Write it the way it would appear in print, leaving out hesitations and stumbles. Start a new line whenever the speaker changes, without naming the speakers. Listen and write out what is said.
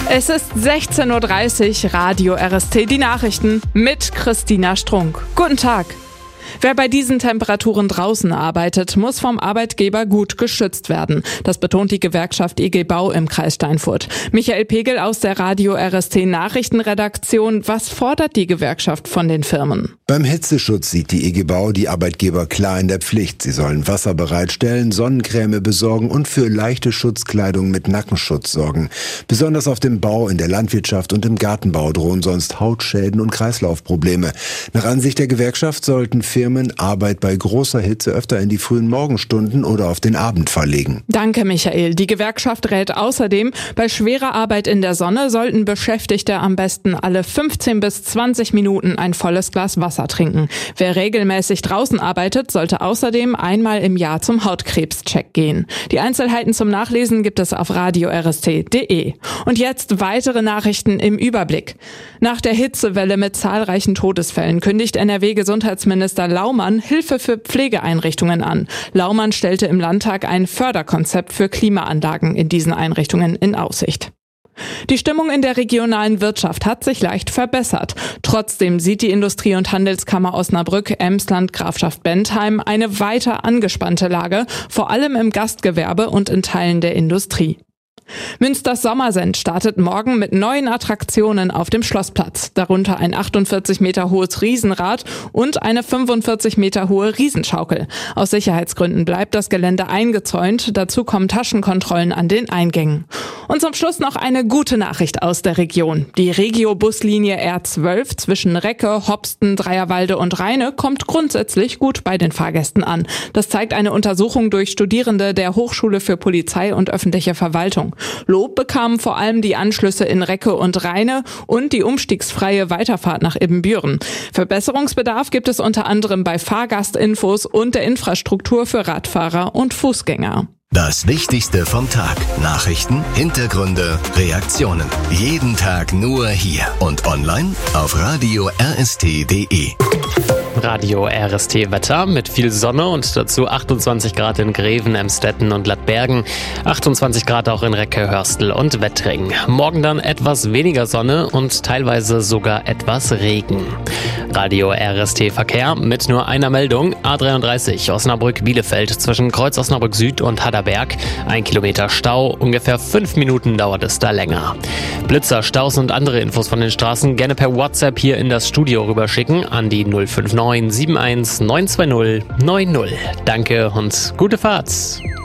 Es ist 16:30 Uhr, Radio RST, die Nachrichten mit Christina Strunk. Guten Tag. Wer bei diesen Temperaturen draußen arbeitet, muss vom Arbeitgeber gut geschützt werden. Das betont die Gewerkschaft IG Bau im Kreis Steinfurt. Michael Pegel aus der Radio RST Nachrichtenredaktion. Was fordert die Gewerkschaft von den Firmen?
Beim Hitzeschutz sieht die IG Bau die Arbeitgeber klar in der Pflicht. Sie sollen Wasser bereitstellen, Sonnencreme besorgen und für leichte Schutzkleidung mit Nackenschutz sorgen. Besonders auf dem Bau, in der Landwirtschaft und im Gartenbau drohen sonst Hautschäden und Kreislaufprobleme. Nach Ansicht der Gewerkschaft sollten Firmen Arbeit bei großer Hitze öfter in die frühen Morgenstunden oder auf den Abend verlegen.
Danke, Michael. Die Gewerkschaft rät außerdem, bei schwerer Arbeit in der Sonne sollten Beschäftigte am besten alle 15 bis 20 Minuten ein volles Glas Wasser trinken. Wer regelmäßig draußen arbeitet, sollte außerdem einmal im Jahr zum Hautkrebscheck gehen. Die Einzelheiten zum Nachlesen gibt es auf radiorst.de. Und jetzt weitere Nachrichten im Überblick. Nach der Hitzewelle mit zahlreichen Todesfällen kündigt NRW-Gesundheitsminister Laumann Hilfe für Pflegeeinrichtungen an. Laumann stellte im Landtag ein Förderkonzept für Klimaanlagen in diesen Einrichtungen in Aussicht. Die Stimmung in der regionalen Wirtschaft hat sich leicht verbessert. Trotzdem sieht die Industrie- und Handelskammer Osnabrück, Emsland, Grafschaft Bentheim eine weiter angespannte Lage, vor allem im Gastgewerbe und in Teilen der Industrie. Münsters Sommersend startet morgen mit neuen Attraktionen auf dem Schlossplatz, darunter ein 48 Meter hohes Riesenrad und eine 45 Meter hohe Riesenschaukel. Aus Sicherheitsgründen bleibt das Gelände eingezäunt, dazu kommen Taschenkontrollen an den Eingängen. Und zum Schluss noch eine gute Nachricht aus der Region. Die Regio-Buslinie R12 zwischen Recke, Hopsten, Dreierwalde und Rheine kommt grundsätzlich gut bei den Fahrgästen an. Das zeigt eine Untersuchung durch Studierende der Hochschule für Polizei und öffentliche Verwaltung. Lob bekamen vor allem die Anschlüsse in Recke und Rheine und die umstiegsfreie Weiterfahrt nach Ibbenbüren. Verbesserungsbedarf gibt es unter anderem bei Fahrgastinfos und der Infrastruktur für Radfahrer und Fußgänger.
Das Wichtigste vom Tag. Nachrichten, Hintergründe, Reaktionen. Jeden Tag nur hier und online auf radiorst.de.
Radio RST Wetter mit viel Sonne und dazu 28 Grad in Greven, Emstetten und Lattbergen, 28 Grad auch in Recke, Hörstel und Wettring. Morgen dann etwas weniger Sonne und teilweise sogar etwas Regen. Radio RST Verkehr mit nur einer Meldung. A33 Osnabrück-Bielefeld zwischen Kreuz Osnabrück Süd und Hadderberg. 1 Kilometer Stau, ungefähr 5 Minuten dauert es da länger. Blitzer, Staus und andere Infos von den Straßen gerne per WhatsApp hier in das Studio rüberschicken an die 059 71 920 90. Danke und gute Fahrt.